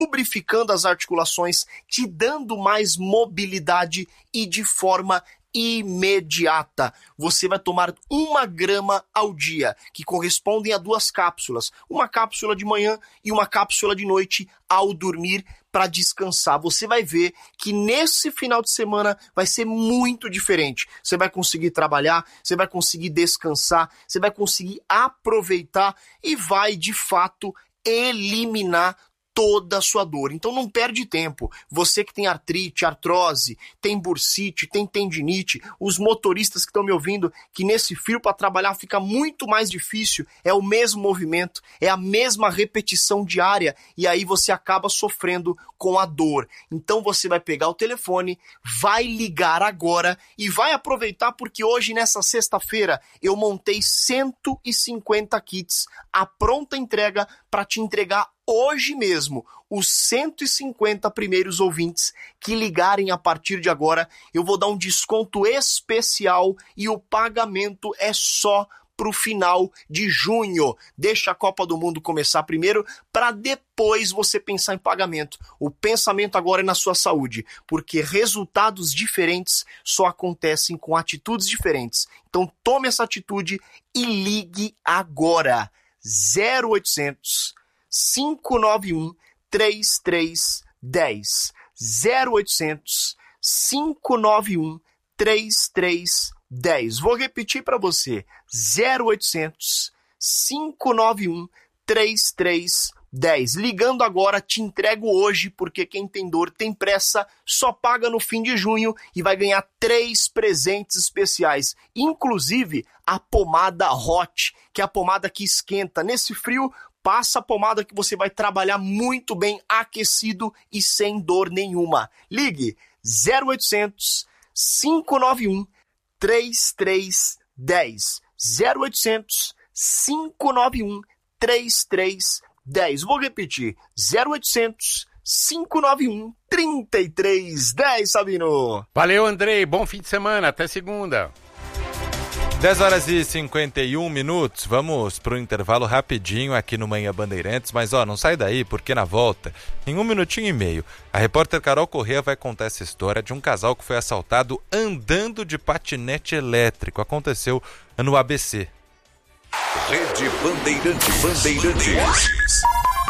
lubrificando as articulações, te dando mais mobilidade e de forma imediata. Você vai tomar 1 grama ao dia, que correspondem a 2 cápsulas. Uma cápsula de manhã e uma cápsula de noite ao dormir para descansar. Você vai ver que nesse final de semana vai ser muito diferente. Você vai conseguir trabalhar, você vai conseguir descansar, você vai conseguir aproveitar e vai, de fato, eliminar toda a sua dor. Então não perde tempo. Você que tem artrite, artrose, tem bursite, tem tendinite, os motoristas que estão me ouvindo, que nesse frio para trabalhar fica muito mais difícil, é o mesmo movimento, é a mesma repetição diária e aí você acaba sofrendo com a dor. Então você vai pegar o telefone, vai ligar agora e vai aproveitar porque hoje, nessa sexta-feira, eu montei 150 kits à pronta entrega para te entregar hoje mesmo, os 150 primeiros ouvintes que ligarem a partir de agora, eu vou dar um desconto especial e o pagamento é só pro final de junho. Deixa a Copa do Mundo começar primeiro para depois você pensar em pagamento. O pensamento agora é na sua saúde, porque resultados diferentes só acontecem com atitudes diferentes. Então tome essa atitude e ligue agora. 0800 591 3310 0800 591 3310. Vou repetir para você. 0800 591 3310. Ligando agora, te entrego hoje, porque quem tem dor tem pressa, só paga no fim de junho e vai ganhar 3 presentes especiais, inclusive a pomada Hot, que é a pomada que esquenta. Nesse frio, passa a pomada que você vai trabalhar muito bem aquecido e sem dor nenhuma. Ligue 0800 591 3310. 0800 591 3310. Vou repetir. 0800 591 3310, Sabino. Valeu, Andrei. Bom fim de semana. Até segunda. 10h51. Vamos para o intervalo rapidinho aqui no Manhã Bandeirantes, mas não sai daí, porque na volta, em 1 minutinho e meio, a repórter Carol Corrêa vai contar essa história de um casal que foi assaltado andando de patinete elétrico. Aconteceu no ABC. Rede Bandeirantes.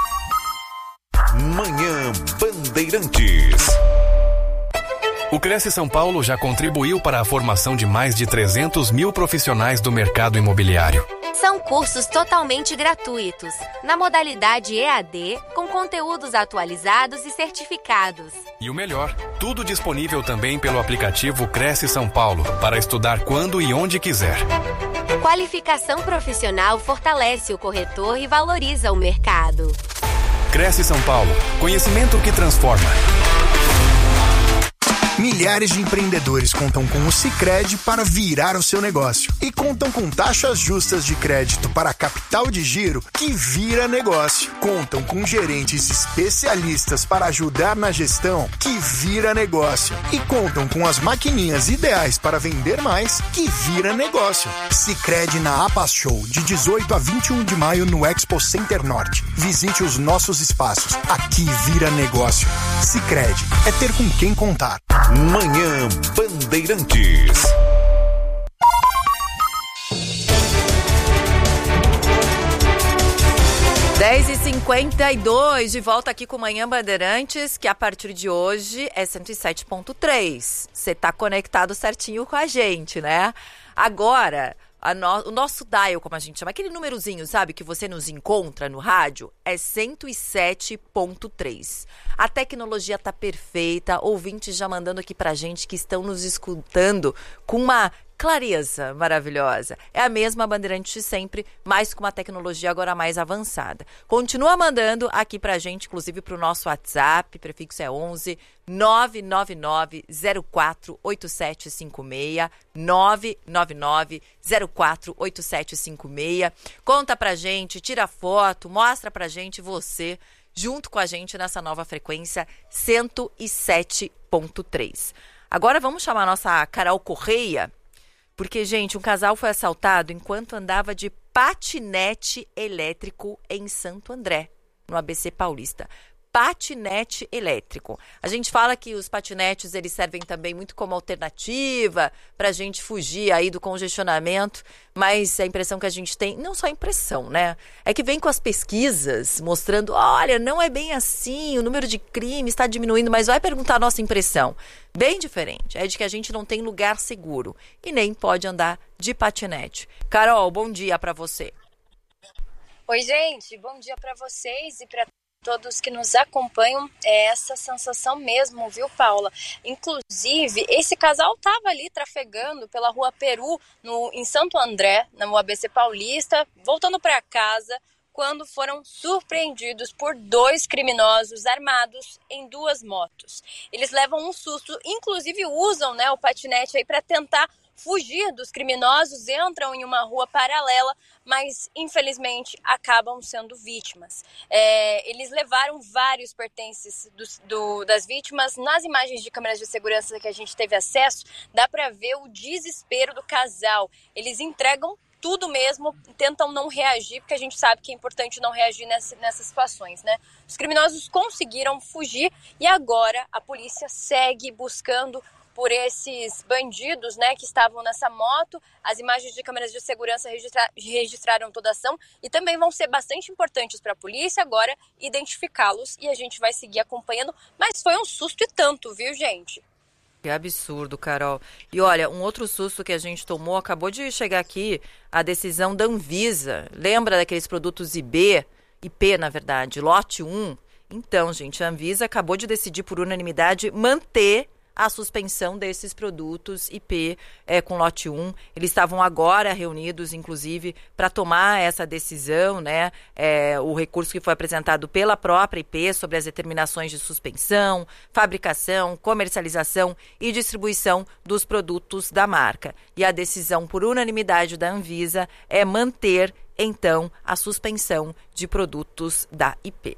Manhã Bandeirantes. O Cresce São Paulo já contribuiu para a formação de mais de 300 mil profissionais do mercado imobiliário. São cursos totalmente gratuitos, na modalidade EAD, com conteúdos atualizados e certificados. E o melhor, tudo disponível também pelo aplicativo Cresce São Paulo, para estudar quando e onde quiser. Qualificação profissional fortalece o corretor e valoriza o mercado. Cresce São Paulo, conhecimento que transforma. Milhares de empreendedores contam com o Sicredi para virar o seu negócio. E contam com taxas justas de crédito para capital de giro que vira negócio. Contam com gerentes especialistas para ajudar na gestão que vira negócio. E contam com as maquininhas ideais para vender mais que vira negócio. Sicredi na APAS Show, de 18 a 21 de maio no Expo Center Norte. Visite os nossos espaços. Aqui vira negócio. Sicredi é ter com quem contar. Manhã Bandeirantes. Dez e 52, de volta aqui com Manhã Bandeirantes, que a partir de hoje é 107.3. Você tá conectado certinho com a gente, né? Agora, o nosso dial, como a gente chama, aquele númerozinho, sabe, que você nos encontra no rádio, é 107.3. A tecnologia tá perfeita, ouvintes já mandando aqui pra gente que estão nos escutando com uma clareza maravilhosa. É a mesma Bandeirantes de sempre, mas com uma tecnologia agora mais avançada. Continua mandando aqui pra gente, inclusive pro nosso WhatsApp, prefixo é 11 999 048756 999 048756. Conta pra gente, tira foto, mostra pra gente você junto com a gente nessa nova frequência 107.3. Agora vamos chamar a nossa Carol Corrêa, porque, gente, um casal foi assaltado enquanto andava de patinete elétrico em Santo André, no ABC Paulista. patinete elétrico. A gente fala que os patinetes eles servem também muito como alternativa para a gente fugir aí do congestionamento, mas a impressão que a gente tem, não só a impressão, né? É que vem com as pesquisas mostrando, olha, não é bem assim, o número de crimes está diminuindo, mas vai perguntar a nossa impressão. Bem diferente, é de que a gente não tem lugar seguro e nem pode andar de patinete. Carol, bom dia para você. Oi, gente, bom dia para vocês e para todos que nos acompanham. É essa sensação mesmo, viu, Paula? Inclusive, esse casal estava ali trafegando pela Rua Peru, em Santo André, no ABC Paulista, voltando para casa, quando foram surpreendidos por 2 criminosos armados em 2 motos. Eles levam um susto, inclusive usam, né, o patinete aí para tentar fugir dos criminosos, entram em uma rua paralela, mas infelizmente acabam sendo vítimas. Eles levaram vários pertences das vítimas. Nas imagens de câmeras de segurança que a gente teve acesso, dá para ver o desespero do casal. Eles entregam tudo mesmo, tentam não reagir, porque a gente sabe que é importante não reagir nessas situações, né? Os criminosos conseguiram fugir e agora a polícia segue buscando por esses bandidos, né, que estavam nessa moto. As imagens de câmeras de segurança registraram toda a ação e também vão ser bastante importantes para a polícia agora identificá-los e a gente vai seguir acompanhando. Mas foi um susto e tanto, viu, gente? Que absurdo, Carol. E olha, um outro susto que a gente tomou, acabou de chegar aqui a decisão da Anvisa. Lembra daqueles produtos IP, na verdade, lote 1? Então, gente, a Anvisa acabou de decidir por unanimidade manter a suspensão desses produtos IP com lote 1. Eles estavam agora reunidos, inclusive, para tomar essa decisão, né? O recurso que foi apresentado pela própria IP sobre as determinações de suspensão, fabricação, comercialização e distribuição dos produtos da marca. E a decisão por unanimidade da Anvisa é manter, então, a suspensão de produtos da IP.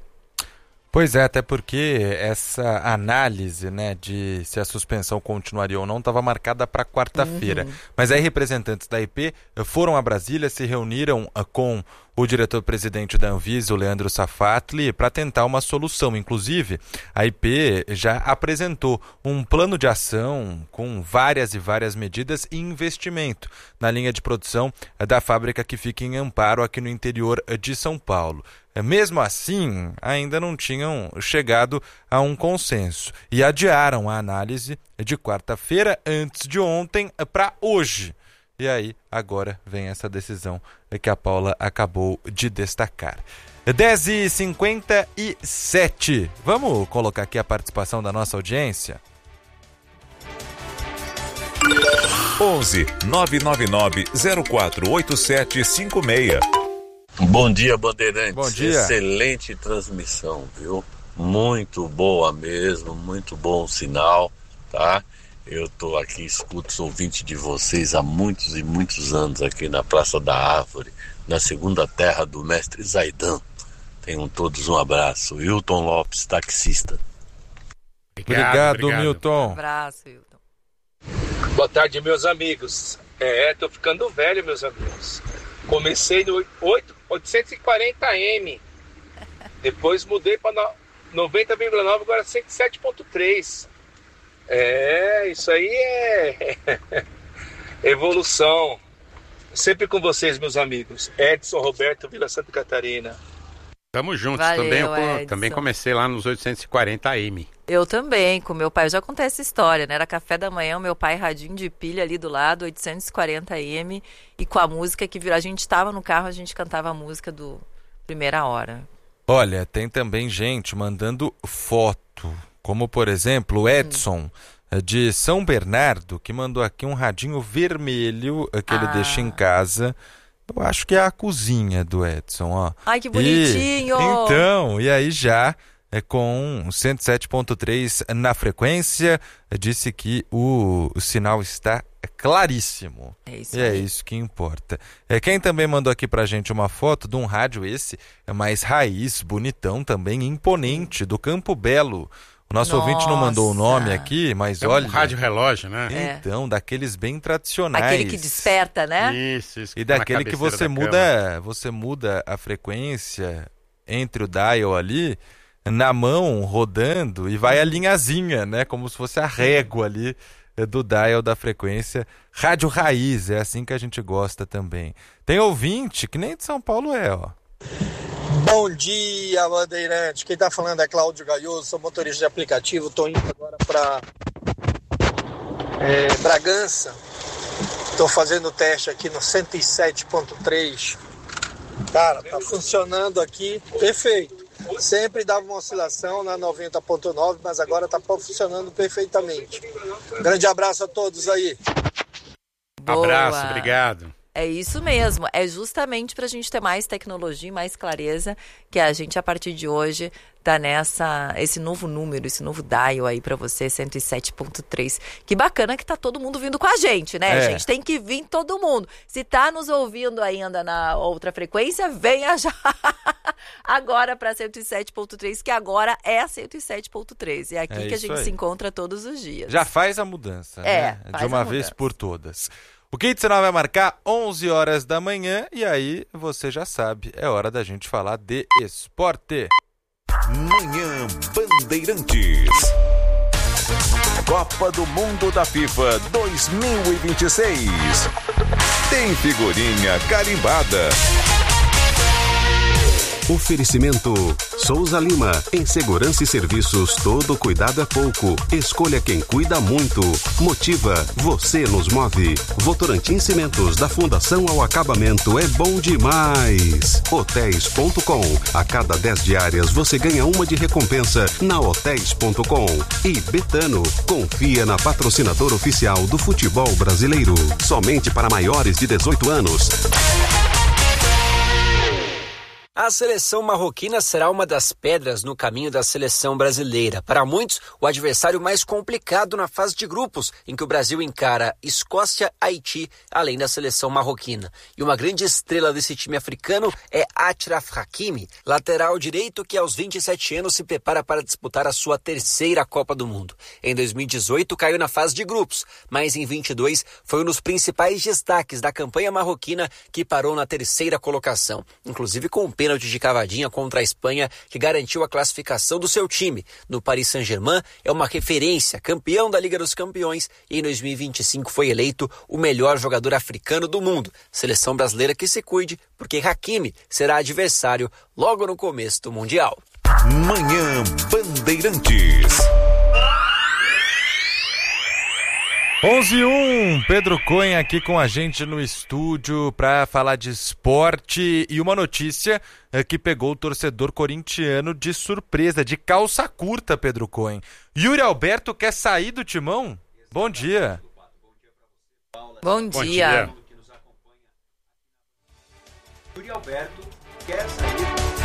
Pois é, até porque essa análise, né, de se a suspensão continuaria ou não estava marcada para quarta-feira. Mas aí representantes da IP foram a Brasília, se reuniram com o diretor-presidente da Anvisa, o Leandro Safatli, para tentar uma solução. Inclusive, a IP já apresentou um plano de ação com várias e várias medidas e investimento na linha de produção da fábrica que fica em Amparo, aqui no interior de São Paulo. Mesmo assim, ainda não tinham chegado a um consenso e adiaram a análise de quarta-feira, antes de ontem, para hoje. E aí, agora vem essa decisão que a Paula acabou de destacar. 10h57. Vamos colocar aqui a participação da nossa audiência? 11 999 048756. Bom dia, Bandeirantes. Bom dia. Excelente transmissão, viu? Muito boa mesmo, muito bom sinal, tá? Eu tô aqui, escuto os ouvintes de vocês há muitos e muitos anos aqui na Praça da Árvore, na segunda terra do mestre Zaidan. Tenham todos um abraço. Hilton Lopes, taxista. Obrigado. Milton. Um abraço, Hilton. Boa tarde, meus amigos. Tô ficando velho, meus amigos. Comecei no 840M. Depois mudei para 90,9, agora 107,3. Isso aí é evolução. Sempre com vocês, meus amigos. Edson Roberto, Vila Santa Catarina. Tamo juntos. Valeu, Também comecei lá nos 840M. Eu também, com meu pai. Eu já contei essa história, né? Era café da manhã, o meu pai radinho de pilha ali do lado, 840M, e com a música que virou. A gente estava no carro, a gente cantava a música do Primeira Hora. Olha, tem também gente mandando foto, como por exemplo o Edson de São Bernardo, que mandou aqui um radinho vermelho que ele deixa em casa. Eu acho que é a cozinha do Edson, ó. Ai, que bonitinho! E aí já com 107,3 na frequência, disse que o sinal está claríssimo. É isso aí. É isso que importa. Quem também mandou aqui pra gente uma foto de um rádio mais raiz, bonitão também, imponente, do Campo Belo. O nosso ouvinte não mandou o nome aqui, mas olha... um rádio relógio, né? Então, daqueles bem tradicionais. Aquele que desperta, né? Isso. E daquele que você muda a frequência entre o dial ali, na mão, rodando, e vai a linhazinha, né? Como se fosse a régua ali do dial da frequência. Rádio Raiz, é assim que a gente gosta também. Tem ouvinte que nem de São Paulo ó. Bom dia, Bandeirante. Quem tá falando é Cláudio Gaioso, sou motorista de aplicativo. Tô indo agora para Bragança. Tô fazendo o teste aqui no 107.3. Cara, tá funcionando aqui perfeito. Sempre dava uma oscilação na 90.9, mas agora tá funcionando perfeitamente. Grande abraço a todos aí. Boa. Abraço, obrigado. É isso mesmo, é justamente para a gente ter mais tecnologia e mais clareza que a gente, a partir de hoje, tá esse novo número, esse novo dial aí para você, 107.3. Que bacana que tá todo mundo vindo com a gente, né, gente? Tem que vir todo mundo. Se tá nos ouvindo ainda na outra frequência, venha já agora para 107.3, que agora é 107.3. É aqui que a gente se encontra todos os dias. Já faz a mudança, né? De uma vez por todas. O Kit Sinal vai marcar 11 horas da manhã e aí você já sabe, é hora da gente falar de esporte. Manhã Bandeirantes. Copa do Mundo da FIFA 2026. Tem figurinha carimbada. Oferecimento Souza Lima. Em segurança e serviços, todo cuidado é pouco. Escolha quem cuida muito. Motiva, você nos move. Votorantim Cimentos, da fundação ao acabamento, é bom demais. Hotéis.com. A cada 10 diárias você ganha uma de recompensa na Hotéis.com. E Betano, confia na patrocinadora oficial do futebol brasileiro. Somente para maiores de 18 anos. A seleção marroquina será uma das pedras no caminho da seleção brasileira. Para muitos, o adversário mais complicado na fase de grupos, em que o Brasil encara Escócia, Haiti, além da seleção marroquina. E uma grande estrela desse time africano é Achraf Hakimi, lateral direito que aos 27 anos se prepara para disputar a sua terceira Copa do Mundo. Em 2018 caiu na fase de grupos, mas em 22 foi um dos principais destaques da campanha marroquina, que parou na terceira colocação, inclusive com pênalti de cavadinha contra a Espanha, que garantiu a classificação do seu time. No Paris Saint-Germain é uma referência, campeão da Liga dos Campeões, e em 2025 foi eleito o melhor jogador africano do mundo. Seleção brasileira que se cuide, porque Hakimi será adversário logo no começo do Mundial. Manhã Bandeirantes. 11:01, Pedro Cunha aqui com a gente no estúdio para falar de esporte e uma notícia que pegou o torcedor corintiano de surpresa, de calça curta, Pedro Cunha. Yuri Alberto quer sair do timão? Bom dia. Bom dia. Yuri Alberto quer sair.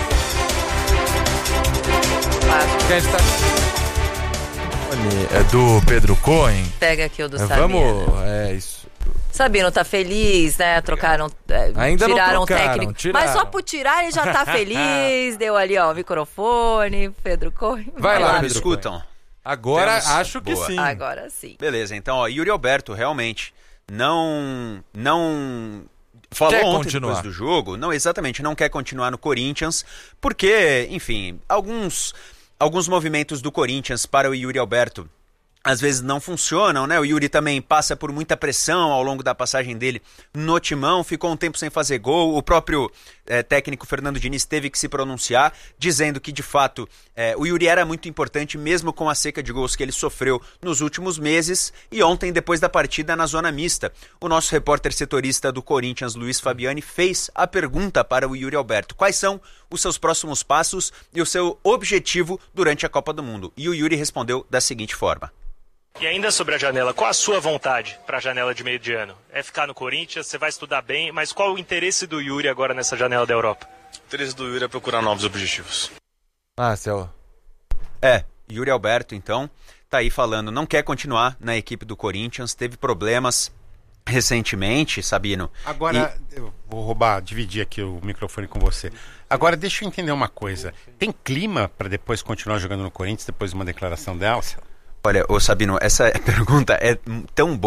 É do Pedro Cunha. Pega aqui o do Sabino. Isso. Sabino tá feliz, né? Trocaram, ainda tiraram não o técnico. Tiraram. Mas só por tirar ele já tá feliz. Deu ali, ó, o microfone. Pedro Cunha. Vai lá, me escutam. Agora acho que sim. Agora sim. Beleza, então, ó, Yuri Alberto realmente não falou quer ontem continuar. Depois do jogo, não exatamente, não quer continuar no Corinthians, porque, enfim, alguns movimentos do Corinthians para o Yuri Alberto às vezes não funcionam, né? O Yuri também passa por muita pressão ao longo da passagem dele no timão, ficou um tempo sem fazer gol. O próprio técnico Fernando Diniz teve que se pronunciar, dizendo que de fato o Yuri era muito importante, mesmo com a seca de gols que ele sofreu nos últimos meses. E ontem, depois da partida na zona mista, o nosso repórter setorista do Corinthians, Luiz Fabiani, fez a pergunta para o Yuri Alberto: quais são os seus próximos passos e o seu objetivo durante a Copa do Mundo? E o Yuri respondeu da seguinte forma: e ainda sobre a janela, qual a sua vontade para a janela de meio de ano? É ficar no Corinthians, você vai estudar bem, mas qual o interesse do Yuri agora nessa janela da Europa? O interesse do Yuri é procurar novos objetivos. Céu. Yuri Alberto, então, tá aí falando, não quer continuar na equipe do Corinthians, teve problemas recentemente, Sabino. Agora, eu vou dividir aqui o microfone com você. Agora, deixa eu entender uma coisa. Tem clima para depois continuar jogando no Corinthians, depois de uma declaração dela? Olha, Sabino, essa pergunta é tão boa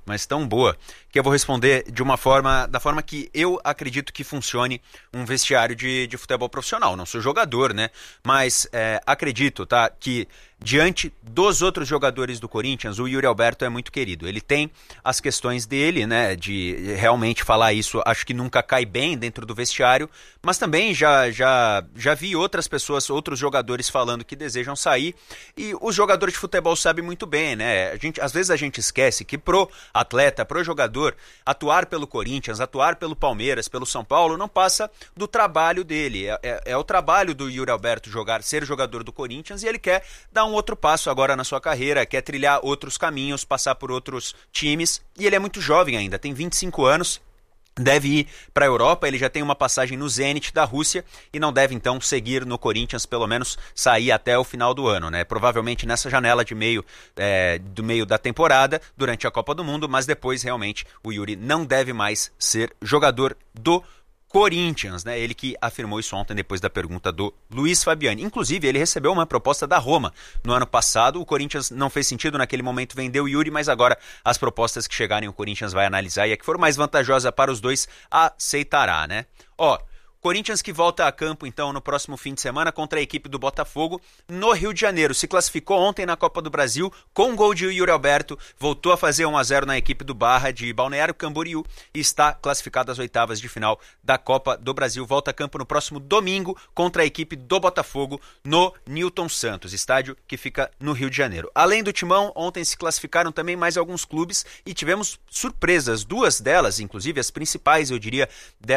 mas tão boa, que eu vou responder da forma que eu acredito que funcione um vestiário de futebol profissional. Não sou jogador, né? Mas acredito, tá, que diante dos outros jogadores do Corinthians, o Yuri Alberto é muito querido. Ele tem as questões dele, né, de realmente falar isso, acho que nunca cai bem dentro do vestiário, mas também já vi outras pessoas, outros jogadores falando que desejam sair, e os jogadores de futebol sabem muito bem, né? Às vezes a gente esquece que pro atleta, pro jogador, atuar pelo Corinthians, atuar pelo Palmeiras, pelo São Paulo, não passa do trabalho dele. É o trabalho do Yuri Alberto ser jogador do Corinthians, e ele quer dar um outro passo agora na sua carreira, quer trilhar outros caminhos, passar por outros times, e ele é muito jovem ainda, tem 25 anos, deve ir para a Europa, ele já tem uma passagem no Zenit da Rússia e não deve então seguir no Corinthians, pelo menos sair até o final do ano, né? Provavelmente nessa janela do meio da temporada, durante a Copa do Mundo, mas depois realmente o Yuri não deve mais ser jogador do Corinthians, né? Ele que afirmou isso ontem depois da pergunta do Luiz Fabiani. Inclusive, ele recebeu uma proposta da Roma no ano passado. O Corinthians não fez sentido naquele momento vender o Yuri, mas agora as propostas que chegarem o Corinthians vai analisar e a que for mais vantajosa para os dois aceitará, né? Corinthians que volta a campo, então, no próximo fim de semana contra a equipe do Botafogo no Rio de Janeiro. Se classificou ontem na Copa do Brasil com um gol de Yuri Alberto, voltou a fazer 1-0 na equipe do Barra de Balneário Camboriú e está classificado às oitavas de final da Copa do Brasil. Volta a campo no próximo domingo contra a equipe do Botafogo no Newton Santos, estádio que fica no Rio de Janeiro. Além do Timão, ontem se classificaram também mais alguns clubes e tivemos surpresas, duas delas, inclusive as principais, eu diria,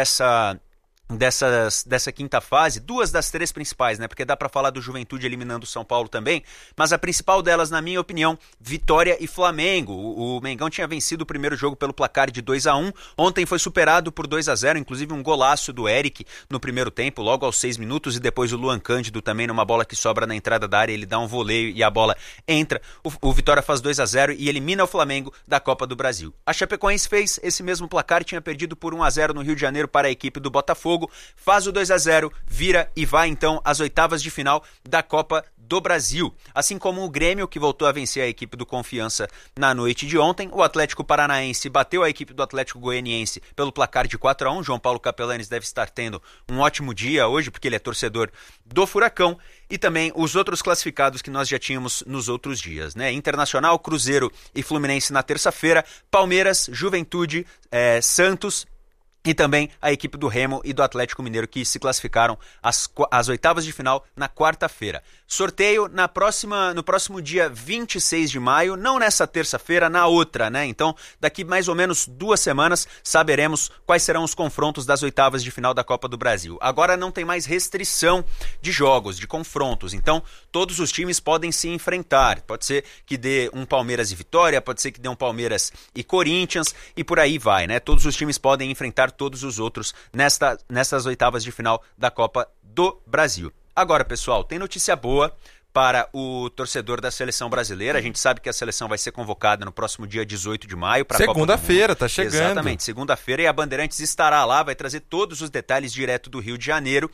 dessa quinta fase, duas das três principais, né? Porque dá pra falar do Juventude eliminando o São Paulo também, mas a principal delas, na minha opinião, Vitória e Flamengo. O Mengão tinha vencido o primeiro jogo pelo placar de 2-1, ontem foi superado por 2-0, inclusive um golaço do Eric no primeiro tempo, logo aos 6 minutos, e depois o Luan Cândido também numa bola que sobra na entrada da área, ele dá um voleio e a bola entra. O Vitória faz 2-0 e elimina o Flamengo da Copa do Brasil. A Chapecoense fez esse mesmo placar, tinha perdido por 1-0 no Rio de Janeiro para a equipe do Botafogo, faz o 2-0, vira e vai então às oitavas de final da Copa do Brasil. Assim como o Grêmio, que voltou a vencer a equipe do Confiança na noite de ontem, o Atlético Paranaense bateu a equipe do Atlético Goianiense pelo placar de 4-1. João Paulo Capelanes deve estar tendo um ótimo dia hoje, porque ele é torcedor do Furacão. E também os outros classificados que nós já tínhamos nos outros dias, né? Internacional, Cruzeiro e Fluminense na terça-feira, Palmeiras, Juventude, Santos e também a equipe do Remo e do Atlético Mineiro que se classificaram às oitavas de final na quarta-feira. Sorteio no próximo dia 26 de maio, não nessa terça-feira, na outra, né? Então, daqui mais ou menos 2 semanas, saberemos quais serão os confrontos das oitavas de final da Copa do Brasil. Agora não tem mais restrição de jogos, de confrontos, então todos os times podem se enfrentar. Pode ser que dê um Palmeiras e Vitória, pode ser que dê um Palmeiras e Corinthians, e por aí vai, né? Todos os times podem enfrentar todos os outros nessas oitavas de final da Copa do Brasil. Agora, pessoal, tem notícia boa para o torcedor da seleção brasileira. A gente sabe que a seleção vai ser convocada no próximo dia 18 de maio para a Copa do Mundo. Segunda-feira, tá chegando. Exatamente, segunda-feira, e a Bandeirantes estará lá, vai trazer todos os detalhes direto do Rio de Janeiro.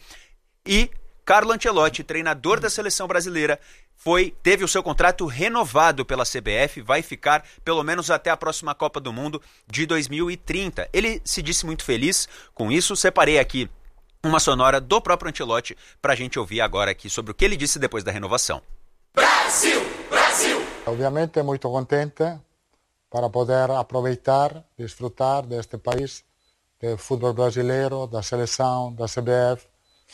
E Carlo Ancelotti, treinador da seleção brasileira, teve o seu contrato renovado pela CBF, vai ficar pelo menos até a próxima Copa do Mundo de 2030. Ele se disse muito feliz com isso. Separei aqui uma sonora do próprio Ancelotti para a gente ouvir agora aqui sobre o que ele disse depois da renovação. Brasil, Brasil! Obviamente muito contente para poder aproveitar, desfrutar deste país, do futebol brasileiro, da seleção, da CBF,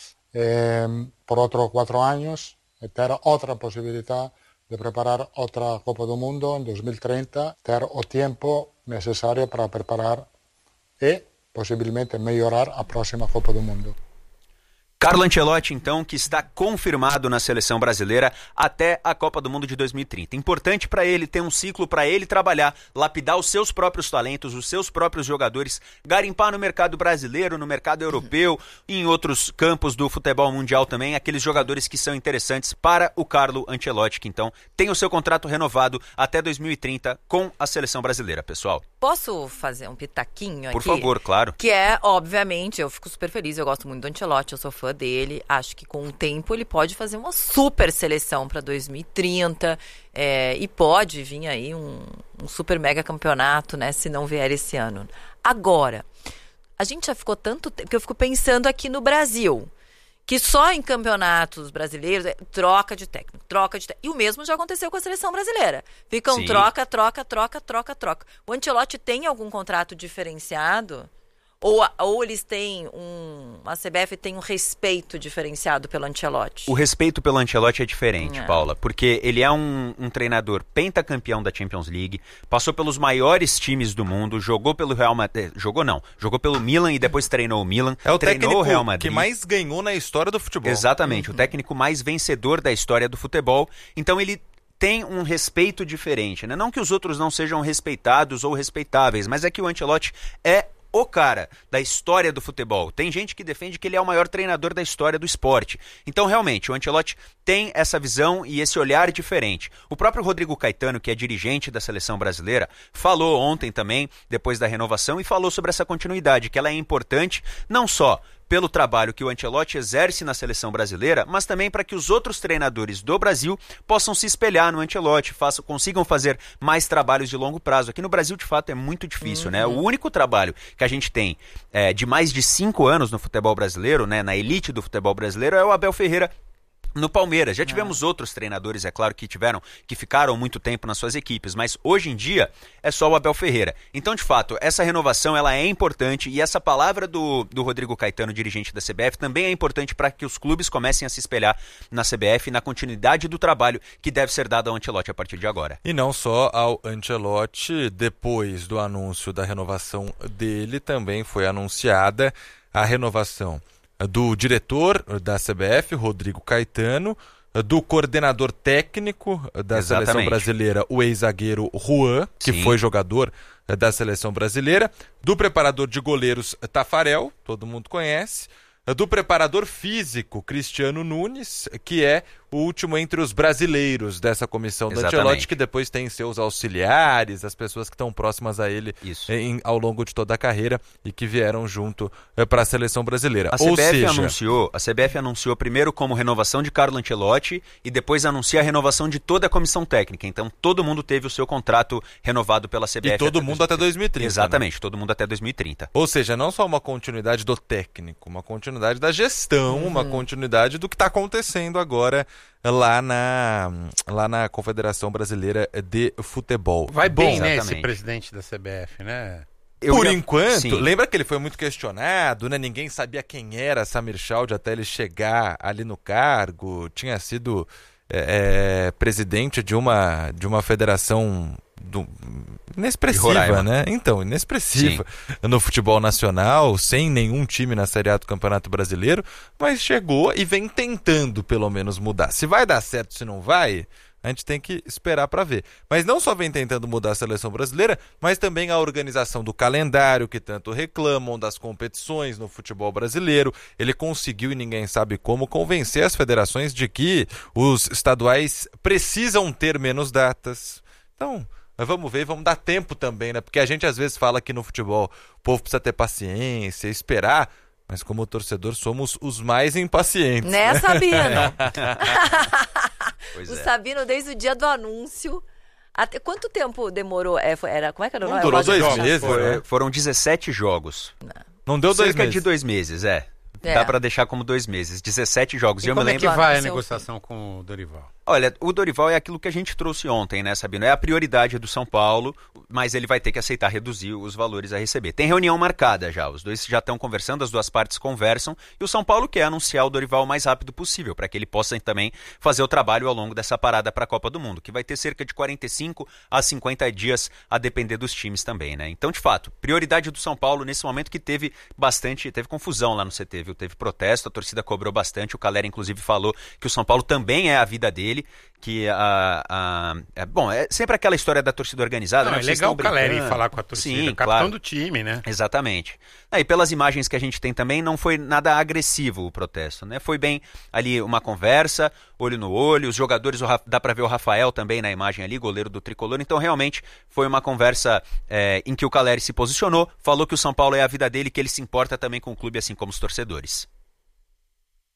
por outros 4 anos, e ter outra possibilidade de preparar outra Copa do Mundo em 2030, ter o tempo necessário para preparar e possivelmente melhorar a próxima Copa do Mundo. Carlo Ancelotti, então, que está confirmado na seleção brasileira até a Copa do Mundo de 2030. Importante para ele ter um ciclo para ele trabalhar, lapidar os seus próprios talentos, os seus próprios jogadores, garimpar no mercado brasileiro, no mercado europeu e em outros campos do futebol mundial também, aqueles jogadores que são interessantes para o Carlo Ancelotti, que então tem o seu contrato renovado até 2030 com a seleção brasileira, pessoal. Posso fazer um pitaquinho aqui? Por favor, claro. Que é, obviamente, eu fico super feliz, eu gosto muito do Ancelotti, eu sou fã fã dele, acho que com o tempo ele pode fazer uma super seleção para 2030 e pode vir aí um super mega campeonato, né, se não vier esse ano. Agora, a gente já ficou tanto tempo que eu fico pensando aqui no Brasil, que só em campeonatos brasileiros troca de técnico. E o mesmo já aconteceu com a seleção brasileira. Ficam Sim. troca. O Ancelotti tem algum contrato diferenciado? Ou eles têm a CBF tem um respeito diferenciado pelo Ancelotti? O respeito pelo Ancelotti é diferente, Paula, porque ele é um treinador pentacampeão da Champions League, passou pelos maiores times do mundo, jogou pelo Real Madrid, jogou pelo Milan e depois treinou o Milan, É o treinou técnico o Real Madrid. que mais ganhou na história do futebol. Exatamente, o técnico mais vencedor da história do futebol, então ele tem um respeito diferente, né? Não que os outros não sejam respeitados ou respeitáveis, mas é que o Ancelotti é o cara da história do futebol. Tem gente que defende que ele é o maior treinador da história do esporte. Então, realmente, o Ancelotti tem essa visão e esse olhar diferente. O próprio Rodrigo Caetano, que é dirigente da seleção brasileira, falou ontem também, depois da renovação, e falou sobre essa continuidade, que ela é importante não só pelo trabalho que o Ancelotti exerce na seleção brasileira, mas também para que os outros treinadores do Brasil possam se espelhar no Ancelotti, consigam fazer mais trabalhos de longo prazo. Aqui no Brasil, de fato, é muito difícil, né? O único trabalho que a gente tem de mais de 5 anos no futebol brasileiro, né, na elite do futebol brasileiro, é o Abel Ferreira no Palmeiras. Já tivemos outros treinadores, é claro, que ficaram muito tempo nas suas equipes, mas hoje em dia é só o Abel Ferreira. Então, de fato, essa renovação ela é importante e essa palavra do Rodrigo Caetano, dirigente da CBF, também é importante para que os clubes comecem a se espelhar na CBF e na continuidade do trabalho que deve ser dado ao Ancelotti a partir de agora. E não só ao Ancelotti, depois do anúncio da renovação dele, também foi anunciada a renovação do diretor da CBF, Rodrigo Caetano, do coordenador técnico da seleção brasileira, o ex-zagueiro Juan, que foi jogador da seleção brasileira, do preparador de goleiros Tafarel, todo mundo conhece, do preparador físico Cristiano Nunes, que é o último entre os brasileiros dessa comissão do Ancelotti, que depois tem seus auxiliares, as pessoas que estão próximas a ele ao longo de toda a carreira e que vieram junto para a seleção brasileira. A CBF anunciou primeiro como renovação de Carlo Ancelotti e depois anuncia a renovação de toda a comissão técnica. Então todo mundo teve o seu contrato renovado pela CBF. E todo mundo até 2030. Exatamente, né? todo mundo até 2030. Ou seja, não só uma continuidade do técnico, uma continuidade da gestão, uma continuidade do que está acontecendo agora lá na Confederação Brasileira de Futebol. Vai bem, né, esse presidente da CBF, né? Por enquanto, lembra que ele foi muito questionado, né? Ninguém sabia quem era Samir Chaude até ele chegar ali no cargo. Tinha sido presidente de uma federação inexpressiva, né? Então, inexpressiva no futebol nacional, sem nenhum time na Série A do Campeonato Brasileiro, mas chegou e vem tentando pelo menos mudar. Se vai dar certo, se não vai, a gente tem que esperar para ver. Mas não só vem tentando mudar a seleção brasileira, mas também a organização do calendário, que tanto reclamam, das competições no futebol brasileiro. Ele conseguiu, e ninguém sabe como, convencer as federações de que os estaduais precisam ter menos datas. Então, vamos ver, vamos dar tempo também, né? Porque a gente às vezes fala que no futebol o povo precisa ter paciência, esperar, mas como torcedor somos os mais impacientes. Né, Sabino? Pois o Sabino, desde o dia do anúncio, até quanto tempo demorou? Como é que era o nome? Durou 2 meses, foram 17 jogos. Não deu 2 meses. Cerca de 2 meses, Dá pra deixar como 2 meses, 17 jogos. E eu como me lembro... é que vai a negociação com o Dorival? Olha, o Dorival é aquilo que a gente trouxe ontem, né, Sabino? É a prioridade do São Paulo, mas ele vai ter que aceitar reduzir os valores a receber. Tem reunião marcada já, os dois já estão conversando, as duas partes conversam, e o São Paulo quer anunciar o Dorival o mais rápido possível, para que ele possa também fazer o trabalho ao longo dessa parada para a Copa do Mundo, que vai ter cerca de 45 a 50 dias, a depender dos times também, né? Então, de fato, prioridade do São Paulo nesse momento que teve confusão lá no CT, viu? Teve protesto, a torcida cobrou bastante, o Calera inclusive falou que o São Paulo também é a vida dele, que bom, é sempre aquela história da torcida organizada. Não, né? É legal o Calera ir falar com a torcida, o capitão do time, né? Exatamente. E pelas imagens que a gente tem também, não foi nada agressivo o protesto, né? Foi bem ali uma conversa, olho no olho, os jogadores, dá pra ver o Rafael também na imagem ali, goleiro do Tricolor, então realmente foi uma conversa em que o Calera se posicionou, falou que o São Paulo é a vida dele, que ele se importa também com o clube, assim como os torcedores.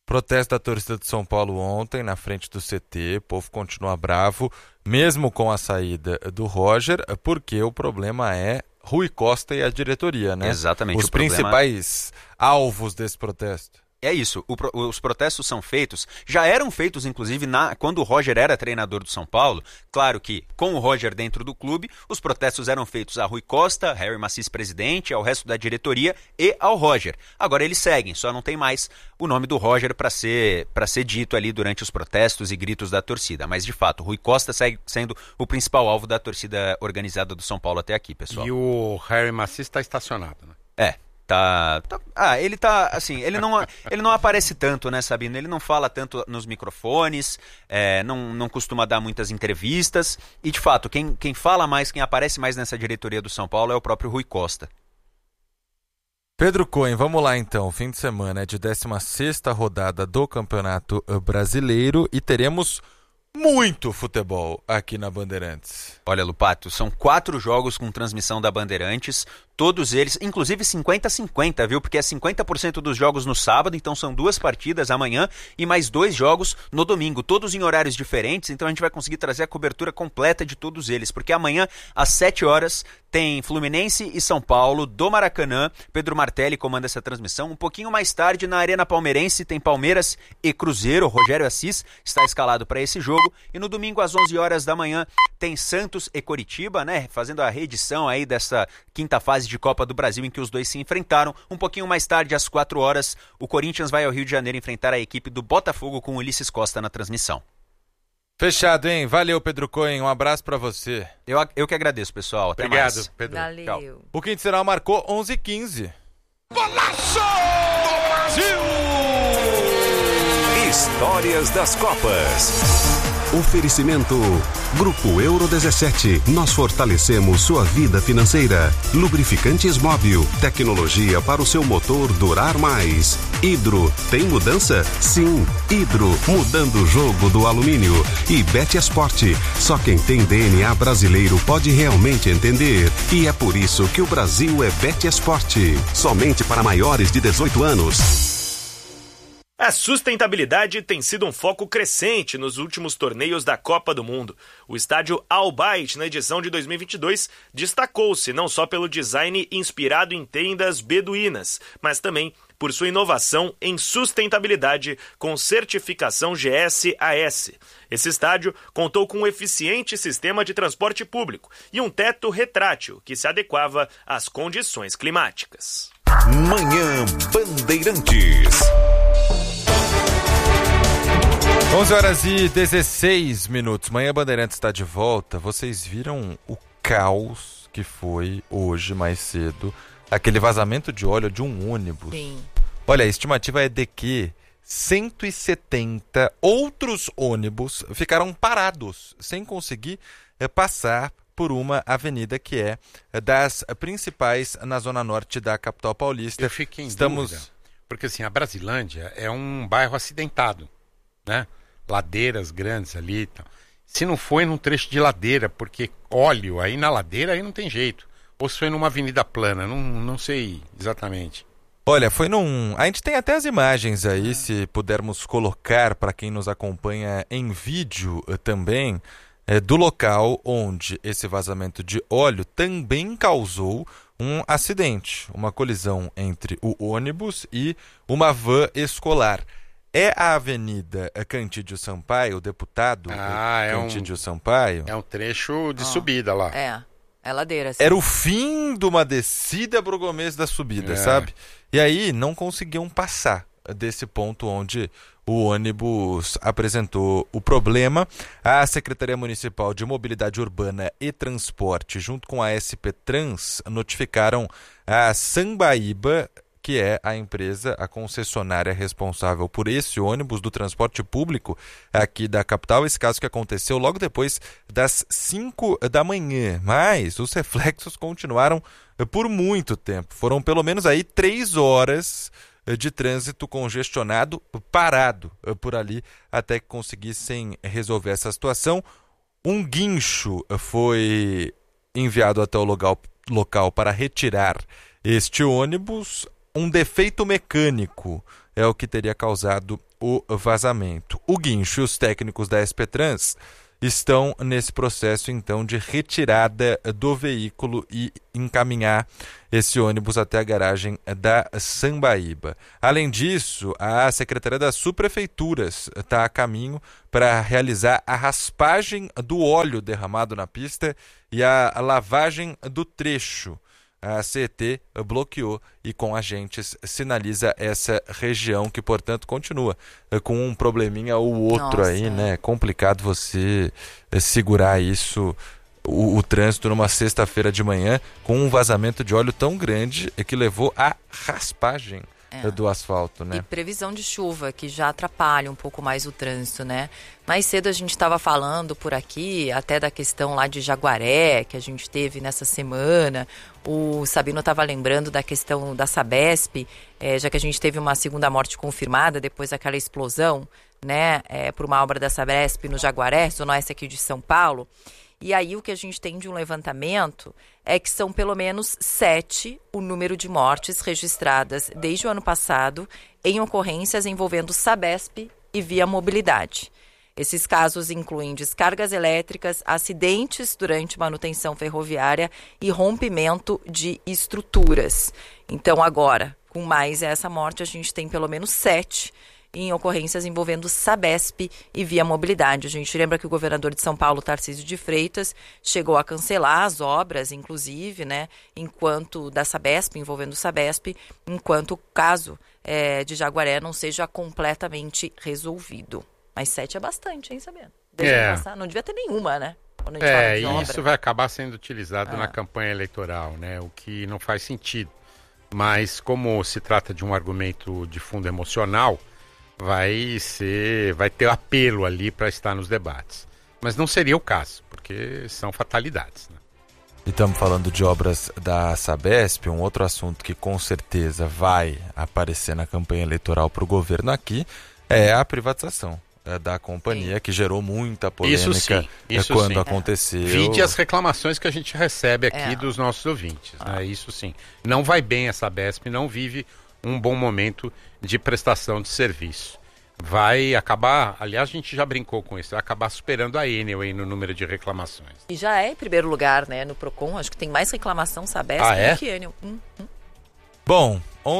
Protesto da torcida de São Paulo ontem na frente do CT, o povo continua bravo, mesmo com a saída do Roger, porque o problema é Rui Costa e a diretoria, né? Exatamente. Os principais alvos desse protesto. É isso, os protestos são feitos, já eram feitos inclusive quando o Roger era treinador do São Paulo. Claro que com o Roger dentro do clube, os protestos eram feitos a Rui Costa, Harry Macis presidente, ao resto da diretoria e ao Roger. Agora eles seguem, só não tem mais o nome do Roger para ser dito ali durante os protestos e gritos da torcida. Mas de fato, Rui Costa segue sendo o principal alvo da torcida organizada do São Paulo até aqui, pessoal. E o Harry Macis está estacionado, né? Ele tá, assim, ele não aparece tanto, né, Sabino? Ele não fala tanto nos microfones, não costuma dar muitas entrevistas, e de fato, quem fala mais, quem aparece mais nessa diretoria do São Paulo é o próprio Rui Costa. Pedro Cohen, vamos lá então, fim de semana é de 16ª rodada do Campeonato Brasileiro e teremos muito futebol aqui na Bandeirantes. Olha, Lupato, são 4 jogos com transmissão da Bandeirantes, todos eles, inclusive 50-50, viu? Porque é 50% dos jogos no sábado, então são 2 partidas amanhã e mais 2 jogos no domingo, todos em horários diferentes, então a gente vai conseguir trazer a cobertura completa de todos eles, porque amanhã às 7 horas tem Fluminense e São Paulo do Maracanã, Pedro Martelli comanda essa transmissão. Um pouquinho mais tarde na Arena Palmeirense tem Palmeiras e Cruzeiro, Rogério Assis está escalado para esse jogo, e no domingo às 11 horas da manhã tem Santos e Coritiba, né, fazendo a reedição aí dessa quinta fase de Copa do Brasil em que os dois se enfrentaram. Um pouquinho mais tarde, às 4 horas, o Corinthians vai ao Rio de Janeiro enfrentar a equipe do Botafogo com Ulisses Costa na transmissão. Fechado, hein? Valeu, Pedro Cohen. Um abraço pra você. Eu que agradeço, pessoal. Até Obrigado, mais. Pedro. Valeu. Tchau. O Quinto Sinal marcou 11h15. Golaço! Brasil! Histórias das Copas. Oferecimento Grupo Euro 17. Nós fortalecemos sua vida financeira. Lubrificantes Móbil. Tecnologia para o seu motor durar mais. Hidro. Tem mudança? Sim. Hidro. Mudando o jogo do alumínio. E Bet-Sport. Só quem tem DNA brasileiro pode realmente entender. E é por isso que o Brasil é Bet-Sport. Somente para maiores de 18 anos. A sustentabilidade tem sido um foco crescente nos últimos torneios da Copa do Mundo. O estádio Al Bayt, na edição de 2022, destacou-se não só pelo design inspirado em tendas beduínas, mas também por sua inovação em sustentabilidade com certificação GS-AS. Esse estádio contou com um eficiente sistema de transporte público e um teto retrátil que se adequava às condições climáticas. Manhã Bandeirantes. 11h16. Manhã Bandeirantes está de volta. Vocês viram o caos que foi hoje, mais cedo, aquele vazamento de óleo de um ônibus? Sim. Olha, a estimativa é de que 170 outros ônibus ficaram parados, sem conseguir passar por uma avenida que é das principais na zona norte da capital paulista. Eu fiquei em dúvida, porque assim, a Brasilândia é um bairro acidentado, né? Ladeiras grandes ali e tal. Se não foi num trecho de ladeira, porque óleo aí na ladeira aí não tem jeito. Ou se foi numa avenida plana, não sei exatamente. Olha, foi num... A gente tem até as imagens aí, se pudermos colocar para quem nos acompanha em vídeo também, do local onde esse vazamento de óleo também causou um acidente, uma colisão entre o ônibus e uma van escolar. É a Avenida Cantídio Sampaio, o deputado Cantídio Sampaio. É um trecho de subida lá. É ladeira. Sim. Era o fim de uma descida pro começo da subida, sabe? E aí não conseguiam passar desse ponto onde o ônibus apresentou o problema. A Secretaria Municipal de Mobilidade Urbana e Transporte, junto com a SP Trans, notificaram a Sambaíba, que é a empresa, a concessionária responsável por esse ônibus do transporte público aqui da capital. Esse caso que aconteceu logo depois das 5 da manhã, mas os reflexos continuaram por muito tempo. Foram pelo menos aí 3 horas de trânsito congestionado, parado por ali, até que conseguissem resolver essa situação. Um guincho foi enviado até o local para retirar este ônibus. Um defeito mecânico é o que teria causado o vazamento. O guincho e os técnicos da SP Trans estão nesse processo, então, de retirada do veículo e encaminhar esse ônibus até a garagem da Sambaíba. Além disso, a Secretaria das Subprefeituras está a caminho para realizar a raspagem do óleo derramado na pista e a lavagem do trecho. A CET bloqueou e com agentes sinaliza essa região que, portanto, continua com um probleminha ou outro. Nossa, aí, né? É complicado você segurar isso, o trânsito numa sexta-feira de manhã com um vazamento de óleo tão grande que levou à raspagem do asfalto, né? E previsão de chuva, que já atrapalha um pouco mais o trânsito, né? Mais cedo a gente estava falando por aqui, até da questão lá de Jaguaré, que a gente teve nessa semana. O Sabino estava lembrando da questão da Sabesp, já que a gente teve uma segunda morte confirmada depois daquela explosão, né? Por uma obra da Sabesp no Jaguaré, zona oeste aqui de São Paulo. E aí o que a gente tem de um levantamento é que são pelo menos 7 o número de mortes registradas desde o ano passado em ocorrências envolvendo Sabesp e Via Mobilidade. Esses casos incluem descargas elétricas, acidentes durante manutenção ferroviária e rompimento de estruturas. Então agora, com mais essa morte, a gente tem pelo menos 7 em ocorrências envolvendo Sabesp e Via Mobilidade. A gente lembra que o governador de São Paulo, Tarcísio de Freitas, chegou a cancelar as obras, inclusive, né, enquanto da Sabesp, envolvendo Sabesp, enquanto o caso de Jaguaré não seja completamente resolvido. Mas 7 é bastante, hein, Sabino? Passar, não devia ter nenhuma, né? Quando a gente fala de obra. Isso vai acabar sendo utilizado na campanha eleitoral, né? O que não faz sentido. Mas como se trata de um argumento de fundo emocional, vai ter apelo ali para estar nos debates. Mas não seria o caso, porque são fatalidades, né? E estamos falando de obras da Sabesp, um outro assunto que com certeza vai aparecer na campanha eleitoral para o governo aqui é a privatização da companhia, que gerou muita polêmica quando aconteceu. Vide as reclamações que a gente recebe aqui dos nossos ouvintes, né? Isso sim. Não vai bem a Sabesp, não vive um bom momento de prestação de serviço. Vai acabar, aliás, a gente já brincou com isso, vai acabar superando a Enel aí no número de reclamações. E já é em primeiro lugar, né, no Procon, acho que tem mais reclamação Sabesp do que Enel. Bom,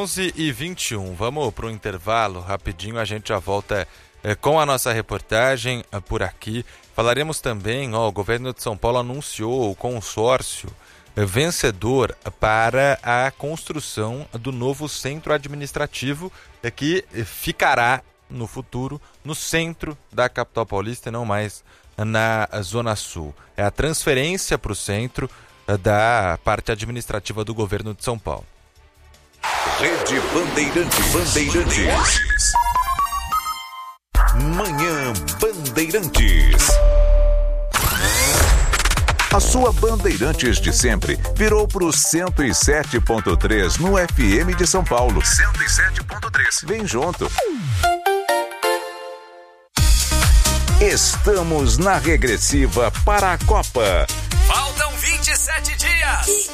11h21, vamos para o intervalo rapidinho, a gente já volta com a nossa reportagem por aqui. Falaremos também, o governo de São Paulo anunciou o consórcio vencedor para a construção do novo centro administrativo que ficará no futuro no centro da capital paulista e não mais na Zona Sul. É a transferência para o centro da parte administrativa do governo de São Paulo. Rede Bandeirantes. Manhã Bandeirantes. A sua Bandeirantes de sempre virou pro 107.3 no FM de São Paulo. 107.3. Vem junto. Estamos na regressiva para a Copa. Faltam 27 dias.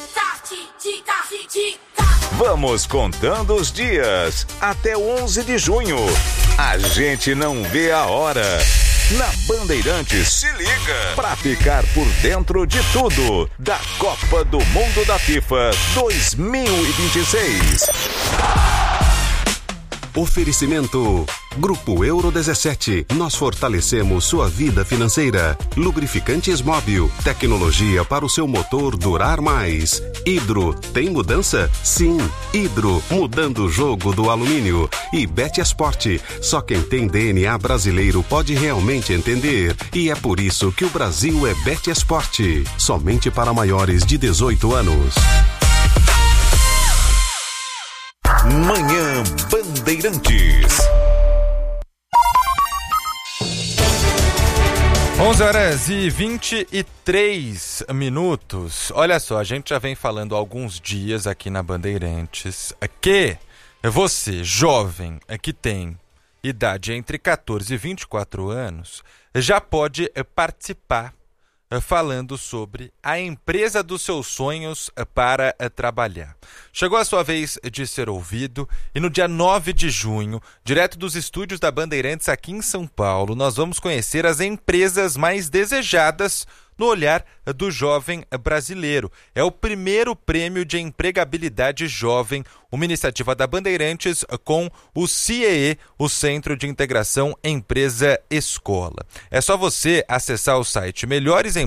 Vamos contando os dias até 11 de junho. A gente não vê a hora. Na Bandeirantes, se liga pra ficar por dentro de tudo da Copa do Mundo da FIFA 2026. Oferecimento Grupo Euro 17. Nós fortalecemos sua vida financeira. Lubrificantes Móbil. Tecnologia para o seu motor durar mais. Hidro. Tem mudança? Sim. Hidro. Mudando o jogo do alumínio. E Betesport. Só quem tem DNA brasileiro pode realmente entender. E é por isso que o Brasil é Betesport. Somente para maiores de 18 anos. Manhã Bandeirantes. 11h23. Olha só, a gente já vem falando há alguns dias aqui na Bandeirantes que você, jovem, que tem idade entre 14 e 24 anos, já pode participar falando sobre a empresa dos seus sonhos para trabalhar. Chegou a sua vez de ser ouvido e no dia 9 de junho, direto dos estúdios da Bandeirantes aqui em São Paulo, nós vamos conhecer as empresas mais desejadas no olhar do jovem brasileiro. É o primeiro prêmio de empregabilidade jovem, uma iniciativa da Bandeirantes com o CIEE, o Centro de Integração Empresa Escola. É só você acessar o site Melhores